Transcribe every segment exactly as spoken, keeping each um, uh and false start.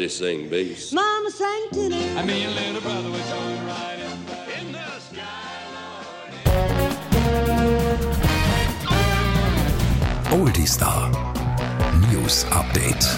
really sing bass. Mama sang tenor. I mean, little brother, we're going right in the sky. Oldie Star News Update.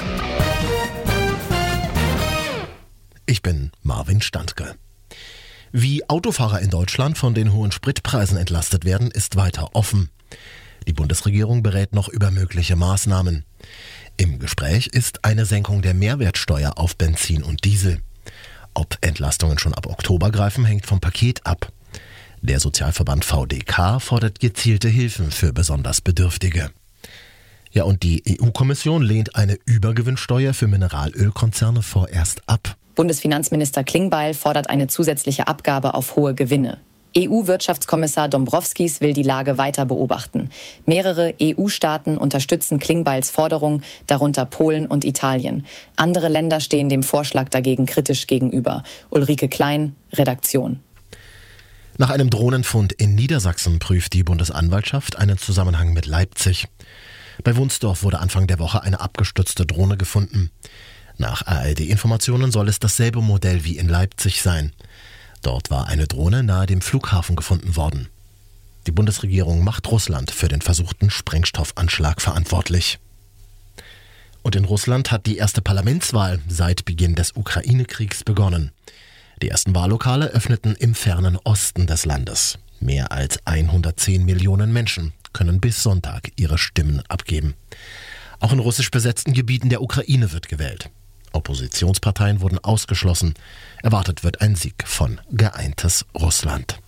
Ich bin Marvin Standke. Wie Autofahrer in Deutschland von den hohen Spritpreisen entlastet werden, ist weiter offen. Die Bundesregierung berät noch über mögliche Maßnahmen. Im Gespräch ist eine Senkung der Mehrwertsteuer auf Benzin und Diesel. Ob Entlastungen schon ab Oktober greifen, hängt vom Paket ab. Der Sozialverband V D K fordert gezielte Hilfen für besonders Bedürftige. Ja, und die E U-Kommission lehnt eine Übergewinnsteuer für Mineralölkonzerne vorerst ab. Bundesfinanzminister Klingbeil fordert eine zusätzliche Abgabe auf hohe Gewinne. E U-Wirtschaftskommissar Dombrovskis will die Lage weiter beobachten. Mehrere E U-Staaten unterstützen Klingbeils Forderung, darunter Polen und Italien. Andere Länder stehen dem Vorschlag dagegen kritisch gegenüber. Ulrike Klein, Redaktion. Nach einem Drohnenfund in Niedersachsen prüft die Bundesanwaltschaft einen Zusammenhang mit Leipzig. Bei Wunsdorf wurde Anfang der Woche eine abgestürzte Drohne gefunden. Nach A R D-Informationen soll es dasselbe Modell wie in Leipzig sein. Dort war eine Drohne nahe dem Flughafen gefunden worden. Die Bundesregierung macht Russland für den versuchten Sprengstoffanschlag verantwortlich. Und in Russland hat die erste Parlamentswahl seit Beginn des Ukraine-Kriegs begonnen. Die ersten Wahllokale öffneten im fernen Osten des Landes. Mehr als hundertzehn Millionen Menschen können bis Sonntag ihre Stimmen abgeben. Auch in russisch besetzten Gebieten der Ukraine wird gewählt. Oppositionsparteien wurden ausgeschlossen. Erwartet wird ein Sieg von Geeintes Russland.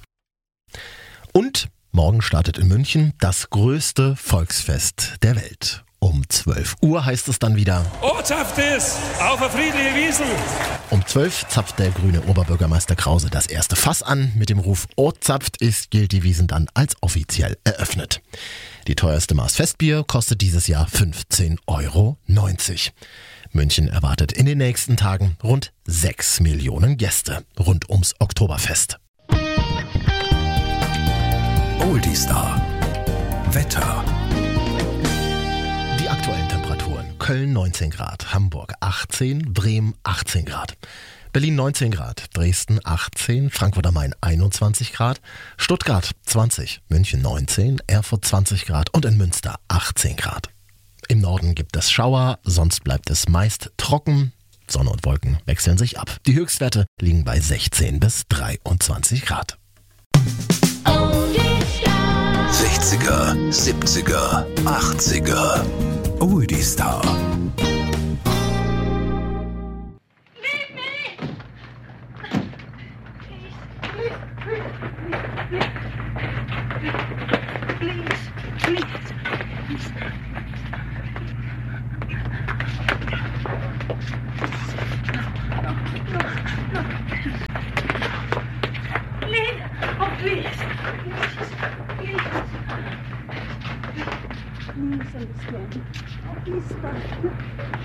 Und morgen startet in München das größte Volksfest der Welt. Um zwölf Uhr heißt es dann wieder: Oh, zapft es! Auf eine friedliche Wiesel! Um zwölf zapft der grüne Oberbürgermeister Krause das erste Fass an. Mit dem Ruf "Oh, zapft ist" gilt die Wiesn dann als offiziell eröffnet. Die teuerste Maß Festbier kostet dieses Jahr fünfzehn Euro neunzig. München erwartet in den nächsten Tagen rund sechs Millionen Gäste rund ums Oktoberfest. Oldie Star Wetter. Die aktuellen Temperaturen: Köln neunzehn Grad, Hamburg achtzehn, Bremen achtzehn Grad, Berlin neunzehn Grad, Dresden achtzehn, Frankfurt am Main einundzwanzig Grad, Stuttgart zwanzig, München neunzehn, Erfurt zwanzig Grad und in Münster achtzehn Grad. Im Norden gibt es Schauer, sonst bleibt es meist trocken. Sonne und Wolken wechseln sich ab. Die Höchstwerte liegen bei sechzehn bis dreiundzwanzig Grad. sechziger, siebziger, achtziger. Oldie Star. Please understand. Oh, please stop.